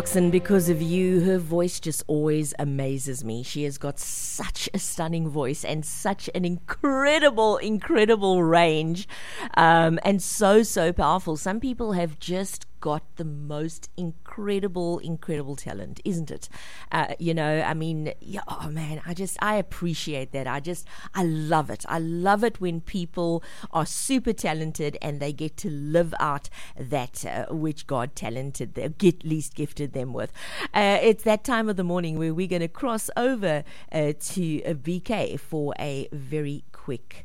And because of you, her voice just always amazes me. She has got such a stunning voice and such an incredible range, and so powerful. Some people have just got the most incredible talent, isn't it? I appreciate that. I love it. I love it when people are super talented and they get to live out that which God talented them, gifted them with. It's that time of the morning where we're going to cross over to BK for a very quick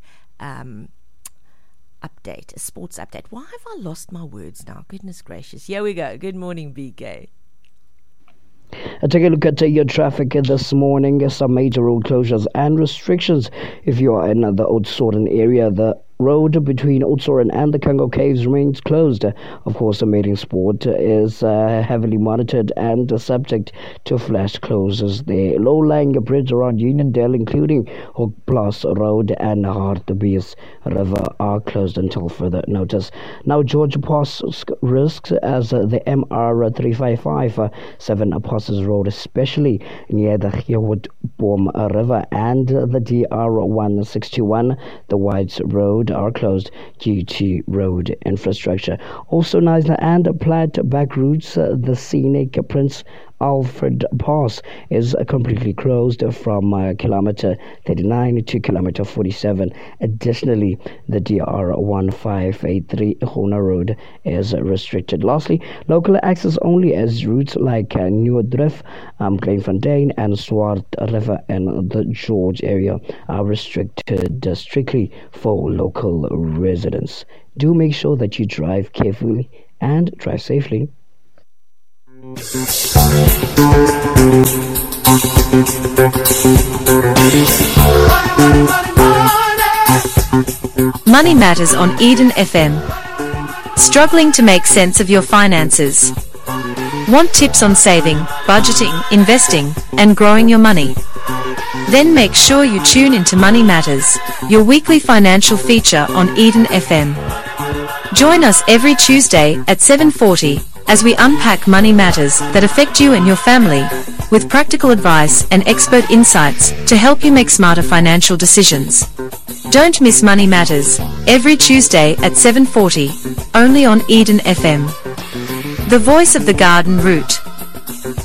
update, a sports update. Why have I lost my words now? Goodness gracious. Here we go. Good morning, BK. Take a look at your traffic this morning. Some major road closures and restrictions. If you are in the Oudtshoorn area, the road between Oudtshoorn and the Kango Caves remains closed. Of course, the mating sport is heavily monitored and subject to flash closures. The low-lying bridge around Uniondale, including Hook Plus Road and Hartbees River, are closed until further notice. Now, George Pass risks as the MR 355 7 passes road, especially near the Heelwood Boom River, and the DR 161, the Whites Road, are closed due to road infrastructure. Also, Knysna and Platt back routes, the scenic Prince Alfred Pass is completely closed from kilometer 39 to kilometer 47. Additionally, the DR 1583 Hona Road is restricted. Lastly, local access only as routes like Nieuwdrift, Kleinfontein and Swart River and the George area are restricted strictly for local residents. Do make sure that you drive carefully and drive safely. Money Matters on Eden FM. Struggling to make sense of your finances? Want tips on saving, budgeting, investing, and growing your money? Then make sure you tune into Money Matters, your weekly financial feature on Eden FM. Join us every Tuesday at 7:40 as we unpack money matters that affect you and your family, with practical advice and expert insights to help you make smarter financial decisions. Don't miss Money Matters, every Tuesday at 7:40, only on Eden FM. The voice of the garden route.